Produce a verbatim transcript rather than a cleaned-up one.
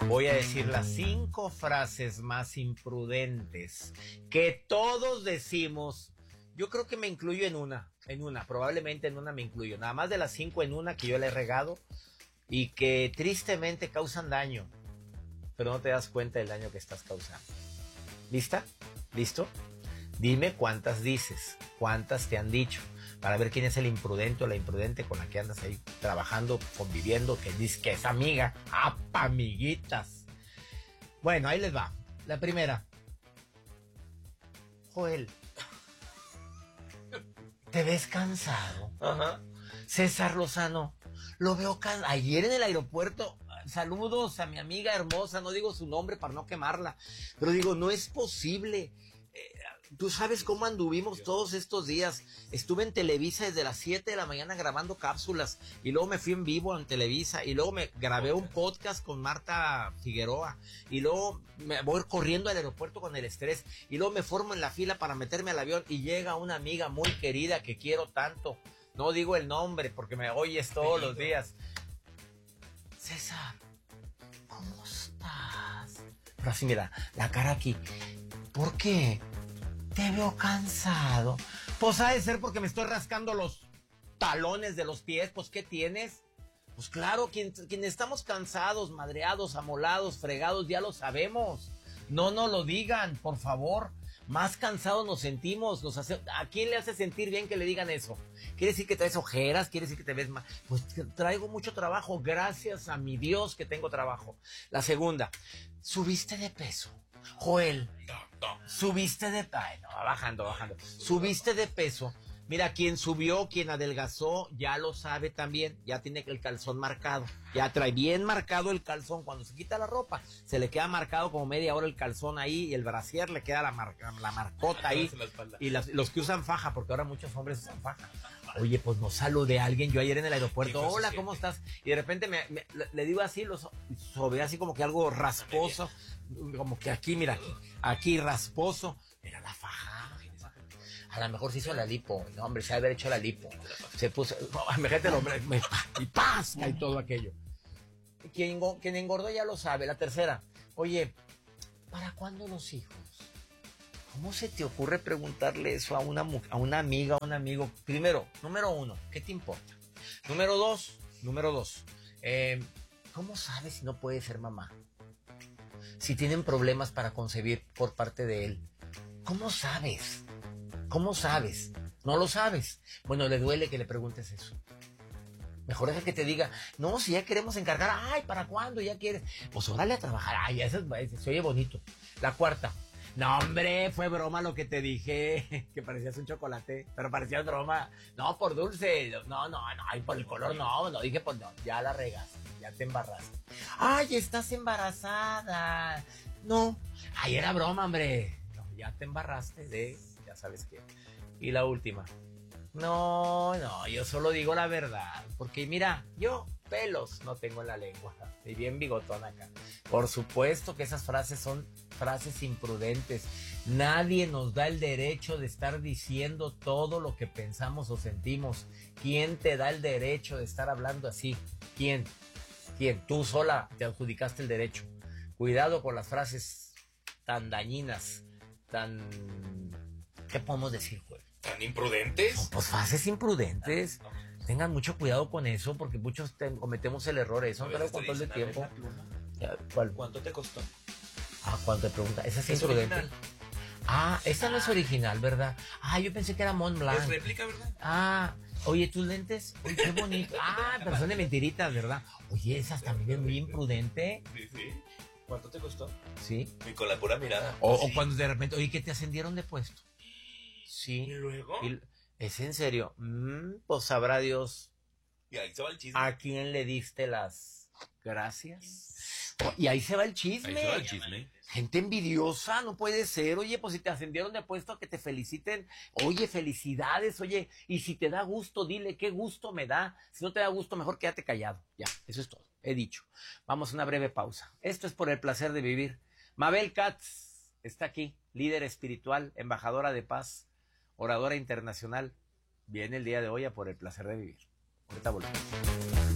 voy a decir las cinco frases más imprudentes que todos decimos. Yo creo que me incluyo en una, en una, probablemente en una me incluyo. Nada más de las cinco en una que yo le he regado y que tristemente causan daño, pero no te das cuenta del daño que estás causando. ¿Lista? ¿Listo? Dime cuántas dices, cuántas te han dicho, para ver quién es el imprudente o la imprudente con la que andas ahí trabajando, conviviendo, que dice que es amiga. ¡Apa, amiguitas! Bueno, ahí les va. La primera. Joel, ¿te ves cansado? Ajá. César Lozano, lo veo cansado. Ayer en el aeropuerto, saludos a mi amiga hermosa, no digo su nombre para no quemarla, pero digo, no es posible. Eh, Tú sabes cómo anduvimos todos estos días. Estuve en Televisa desde las siete de la mañana grabando cápsulas y luego me fui en vivo en Televisa y luego me grabé un podcast con Marta Figueroa y luego me voy corriendo al aeropuerto con el estrés y luego me formo en la fila para meterme al avión y llega una amiga muy querida que quiero tanto. No digo el nombre porque me oyes todos los días. César, ¿cómo estás? Pero así mira, la cara aquí. ¿Por qué? Te veo cansado. Pues ha de ser porque me estoy rascando los talones de los pies. Pues, ¿qué tienes? Pues claro, quienes quien estamos cansados, madreados, amolados, fregados, ya lo sabemos. No nos lo digan, por favor. Más cansados nos sentimos. Nos hace, ¿a quién le hace sentir bien que le digan eso? ¿Quiere decir que traes ojeras? ¿Quiere decir que te ves mal? Pues traigo mucho trabajo. Gracias a mi Dios que tengo trabajo. La segunda, subiste de peso. Joel, subiste de... Ay, no, bajando, bajando. Subiste de peso. Mira, quien subió, quien adelgazó, ya lo sabe también. Ya tiene el calzón marcado. Ya trae bien marcado el calzón. Cuando se quita la ropa, se le queda marcado como media hora el calzón ahí. Y el brasier le queda la, mar, la marcota ahí. Y las, los que usan faja, porque ahora muchos hombres usan faja. Oye, pues no saludé a alguien. Yo ayer en el aeropuerto, hola, ¿cómo estás? Y de repente me, me, le digo así, los, sobre así como que algo rasposo. Como que aquí, mira, aquí, aquí rasposo. Era la faja. A lo mejor se hizo la lipo. No, hombre, se ha haber hecho la lipo. Se puso, imagínate el hombre, me, y ¡paz! Y todo aquello. Quien, quien engordó ya lo sabe. La tercera, oye, ¿para cuándo los hijos? ¿Cómo se te ocurre preguntarle eso a una, a una amiga, a un amigo? Primero, número uno, ¿qué te importa? Número dos, número dos, eh, ¿cómo sabes si no puede ser mamá? Si tienen problemas para concebir por parte de él, ¿cómo sabes? ¿Cómo sabes? No lo sabes. Bueno, le duele que le preguntes eso. Mejor deja que te diga, no, si ya queremos encargar, ay, ¿para cuándo ya quieres? Pues órale a trabajar, ay, eso es, se oye bonito. La cuarta, no, hombre, fue broma lo que te dije, que parecías un chocolate, pero parecía broma. No, por dulce, no, no, no, ay, por el color, no, no, dije, pues no, ya la regaste, ya te embarraste. Ay, estás embarazada. No, ay, era broma, hombre. No, ya te embarraste de... ya sabes qué. Y la última, no, no, yo solo digo la verdad, porque mira, yo pelos no tengo en la lengua, y bien bigotón acá. Por supuesto que esas frases son frases imprudentes. Nadie nos da el derecho de estar diciendo todo lo que pensamos o sentimos. ¿Quién te da el derecho de estar hablando así? ¿Quién? ¿Quién? Tú sola te adjudicaste el derecho. Cuidado con las frases tan dañinas, tan... ¿qué podemos decir, güey? ¿Tan imprudentes? No, pues frases imprudentes. No, no. Tengan mucho cuidado con eso, porque muchos te, cometemos el error. Eso no te lo control de tiempo. ¿Cuál? ¿Cuánto te costó? Ah, ¿cuánto te pregunta? ¿Esa es, ¿Es imprudente? original? Ah, esta no es original, ¿verdad? Ah, yo pensé que era Mont Blanc. Es réplica, ¿verdad? Ah, oye, tus lentes, oye, qué bonito. Ah, pero son de mentiritas, ¿verdad? Oye, esas también bien imprudente. Sí, sí. ¿Cuánto te costó? Sí. Y con la pura mirada. O, sí. o cuando de repente, oye, que te ascendieron de puesto. Sí. ¿Y luego? Y, ¿es en serio? Mm, pues sabrá Dios. Y ahí se va el chisme. ¿A quién le diste las gracias? Oh, y ahí se va el chisme. Ahí se va el chisme. Gente envidiosa, no puede ser. Oye, pues si te ascendieron de puesto, que te feliciten. Oye, felicidades, oye. Y si te da gusto, dile qué gusto me da. Si no te da gusto, mejor quédate callado. Ya, eso es todo. He dicho. Vamos a una breve pausa. Esto es por el placer de vivir. Mabel Katz está aquí, líder espiritual, embajadora de paz, oradora internacional. Viene el día de hoy a por el placer de vivir. Ahorita volvemos.